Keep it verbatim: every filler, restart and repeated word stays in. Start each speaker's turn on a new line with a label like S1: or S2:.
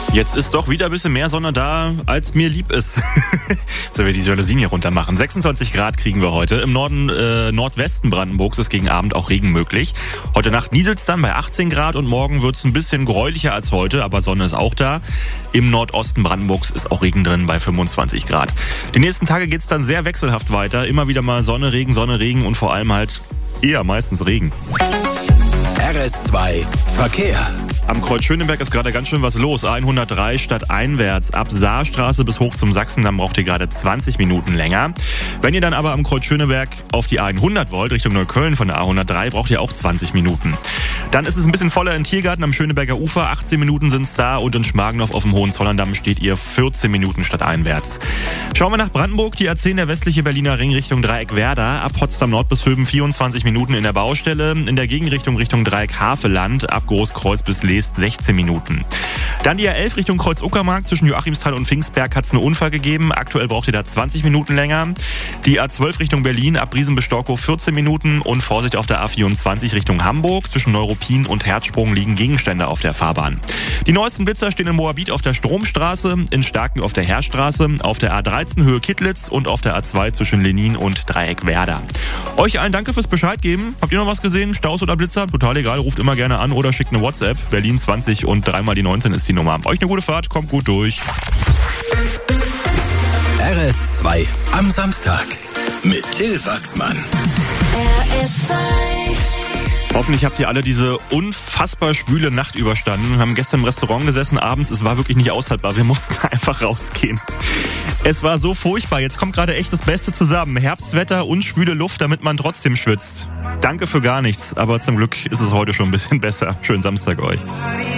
S1: Jetzt ist doch wieder ein bisschen mehr Sonne da, als mir lieb ist. Sollen wir die Jalousien hier runter machen? sechsundzwanzig Grad kriegen wir heute. Im Norden, äh, Nordwesten Brandenburgs ist gegen Abend auch Regen möglich. Heute Nacht nieselt's dann bei achtzehn Grad und morgen wird's ein bisschen gräulicher als heute, aber Sonne ist auch da. Im Nordosten Brandenburgs ist auch Regen drin bei fünfundzwanzig Grad. Die nächsten Tage geht's dann sehr wechselhaft weiter. Immer wieder mal Sonne, Regen, Sonne, Regen und vor allem halt eher meistens Regen.
S2: R S zwei Verkehr.
S1: Am Kreuz Schöneberg ist gerade ganz schön was los. A hundertdrei stadteinwärts. Ab Saarstraße bis hoch zum Sachsendamm braucht ihr gerade zwanzig Minuten länger. Wenn ihr dann aber am Kreuz Schöneberg auf die A hundert wollt, Richtung Neukölln von der A hundertdrei, braucht ihr auch zwanzig Minuten. Dann ist es ein bisschen voller in Tiergarten am Schöneberger Ufer. achtzehn Minuten sind's da und in Schmargendorf auf dem Hohenzollerndamm steht ihr vierzehn Minuten stadteinwärts. Schauen wir nach Brandenburg. Die A zehn, der westliche Berliner Ring Richtung Dreieck-Werder. Ab Potsdam Nord bis Vöben vierundzwanzig Minuten in der Baustelle. In der Gegenrichtung Richtung Dreieck-Haveland. Ab Großkreuz bis Leest sechzehn Minuten. Dann die A elf Richtung Kreuz-Uckermark. Zwischen Joachimsthal und Pfingstberg hat es einen Unfall gegeben. Aktuell braucht ihr da zwanzig Minuten länger. Die A zwölf Richtung Berlin. Ab Briesen bis Storkow vierzehn Minuten. Und Vorsicht auf der A vierundzwanzig Richtung Hamburg. Zwischen Neuruppin und Herzsprung liegen Gegenstände auf der Fahrbahn. Die neuesten Blitzer stehen in Moabit auf der Stromstraße, in Starken auf der Heerstraße, auf der A dreizehn Höhe Kittlitz und auf der A zwei zwischen Lenin und Dreieck-Werder. Euch allen danke fürs Bescheid geben. Habt ihr noch was gesehen? Staus oder Blitzer? Total egal, ruft immer gerne an oder schickt eine WhatsApp. Berlin zwanzig und dreimal die neunzehn ist die Nummer. Euch eine gute Fahrt, kommt gut durch.
S2: R S zwei am Samstag mit Till Wachsmann.
S3: R S zwei.
S1: Hoffentlich habt ihr alle diese unfassbar schwüle Nacht überstanden. Wir haben gestern im Restaurant gesessen abends. Es war wirklich nicht aushaltbar. Wir mussten einfach rausgehen. Es war so furchtbar. Jetzt kommt gerade echt das Beste zusammen. Herbstwetter und schwüle Luft, damit man trotzdem schwitzt. Danke für gar nichts. Aber zum Glück ist es heute schon ein bisschen besser. Schönen Samstag euch.